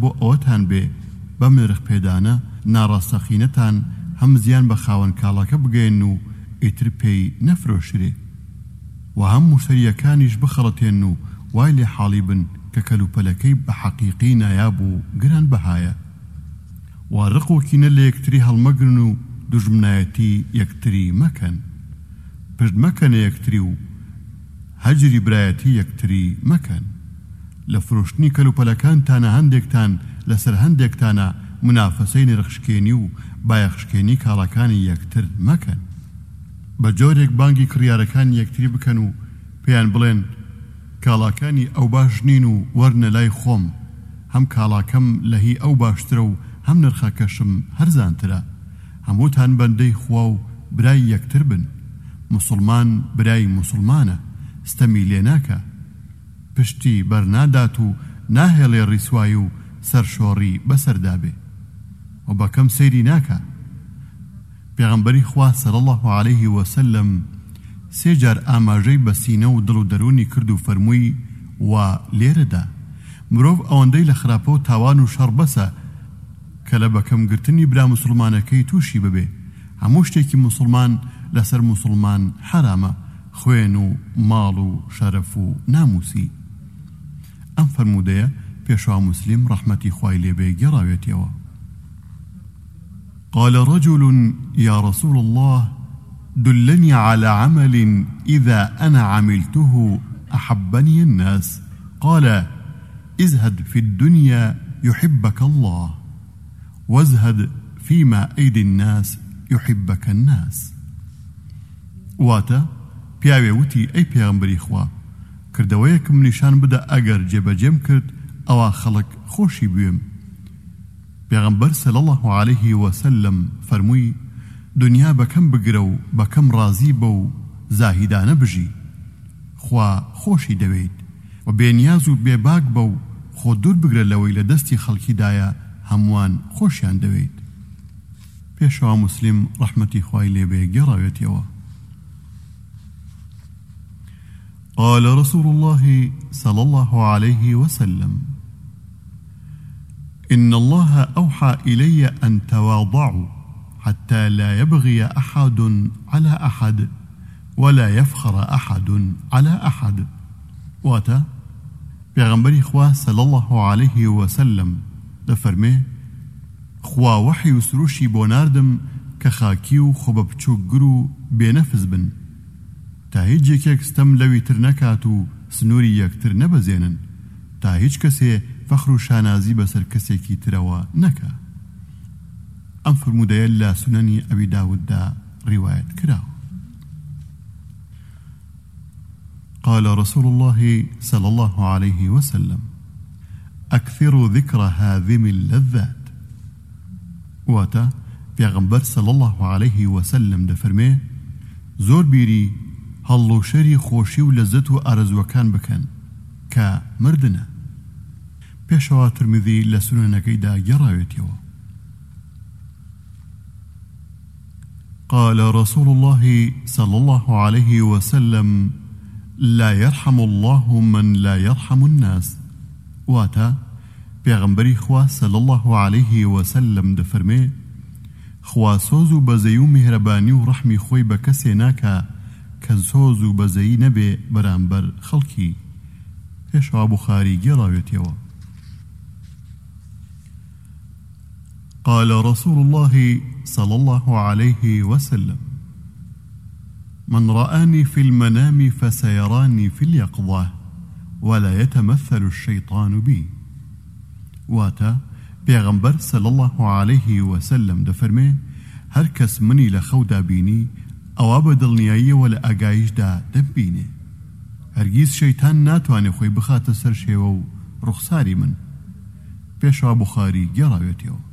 بۆ ئەوەتان بێ بەم نرخ پێدانە ناڕاستەقینەتان هەم زیان بە خاوەن کاڵەکە بگەین و ئیتر پێی نەفرۆشرێ و هەم مشتریەکانیش بخەڵەتێن و وای لێ حاڵی بن کە کەلوپەلەکەی بە حەقیقی نایاب و گران بەهایە و ڕق و کینە لە یەکتری هەڵمەگرن و دوژمنایەتی یەکتری مەکەن پشت مەکەنە یەکتری و هەجری برایەتی یەکتری مەکەن لە فرۆشتنی کەلوپەلەکانتانە هەندێکتان لەسەر هەندێکتانە منافەسەی نرخشکێنی و بایەخشکێنی کاڵەکانی یەکتر مەکەن بە جۆرێک بانگی کڕیارەکانی یەکتری بکەن و پێیان بڵێن کاڵاکانی ئەو باش نین و وەرنە لای خۆم هەم کاڵاکەم لە هی ئەو باشترە و هەم نرخەکەشم هەرزانترە هەمووتان بەندەی خوا و برای یەکتر بن مسلمان برای مسلمانە ستەمی لێ ناکە پشتی بەرنادات و ناهێڵێ ڕیسوایی و سەرشۆڕی بەسەردابێ و بەکەم سەیری ناکە پێغەمبەری خوا صلی الله عليه وسلم سێ جار ئاماژەی بە سینە و دڵ و دەرونی کرد و فەرمووی و لێرەدا مرۆڤ ئەوەندەی لە خراپە و تاوان و شەڕ بەسە کە لە بەکەم گرتنی برا مسلمانەکەی تووشی ببێ هەموو شتێکی مسلمان لەسەر مسلمان حرامە خوێن و ماڵ و شەرەف و ناموسی ئەم فەرمودەیە پێشوا مسلم ڕەحمەتی خوای لێبێ گێڕاوێتیەوە قال رجل يا رسول الله دلني على عمل إذا أنا عملته أحبني الناس قال ازهد في الدنيا يحبك الله وازهد فيما أيدي الناس يحبك الناس واتا پیاوێ وتی ئەی پێغەمبەری خوا کردەوەیەکم نیشان بدە ئەگەر جێبەجێم کرد ئەوا خەڵک خۆشی بوێم پێغەمبەر صلی الله عليه وسلم فەرمووی دنیا بەکەم بگرە و بەکەم ڕازی بە و زاهیدانە بژی خوا خۆشی دەوێت و بێنیاز و بێباک بە و خۆ دوور بگرە لەوەی لە دەستی خەڵکیدایە هەمووان خۆشیان دەوێت پێشوا مسلم ڕەحمەتی خوای لێبێ گێڕاوێتیەوە قال رسول الله صلى الله عليه وسلم إن الله أوحى إلي أن تواضعوا حتى لا يبغي أحد على أحد ولا يفخر أحد على أحد واتا پیغمبری خوا صلى الله عليه وسلم دفرمي خوا وحي سروشي بوناردم كخاكيو خببچو گرو بينفز بن تا هیچ یەکێک ستەم لەوی تر نەکات و سنووری یەکتر نەبەزێنن تا هیچ کەسێ فەخر و شانازی بەسەر کەسێکی ترەوە نەکە ئەم فرمودەیە لە سونەنی ئەبی داوددا ڕیوایەت کراوە قال رسول الله صلى الله عليه وسلم أكثروا ذكر هاذم اللذات واتا پیغمبر صلى الله عليه وسلم دفرمي زور بيري هەڵڵ و شەری خۆشی و لەزەت و ئارەزوەکان بکەن کە مردنە پێشەوە ترمذی لە سونەنەکەیدا گێڕاوێتەوە قال رسول الله صلى الله عليه وسلم لا يرحم الله من لا يرحم الناس واتا پیغمبری خوا صلى الله عليه وسلم دفرمي خوا سۆز و بەزەی و میهرەبانی و ڕەحمی خۆی بە کەسێ ناکە کە سۆز و بەزەیی نەبێ بەرامبەر خەڵکی پێشوا بوخاری گێڕاوێتەوە قال رسول الله صلى الله عليه وسلم من رآني في المنام فسيراني في اليقظة ولا يتمثل الشيطان بي واتا پیغمبر صلى الله عليه وسلم دفرمي هر کس منی لخودا بینی ئەوا بە دڵنیاییەوە لە ئاگایشدا دەمبینێ هەرگیز شەیتان ناتوانێ خۆی بخاتە سەر شێوە و ڕوخساری من پێشوا بوخاری گێڕاوێتەوە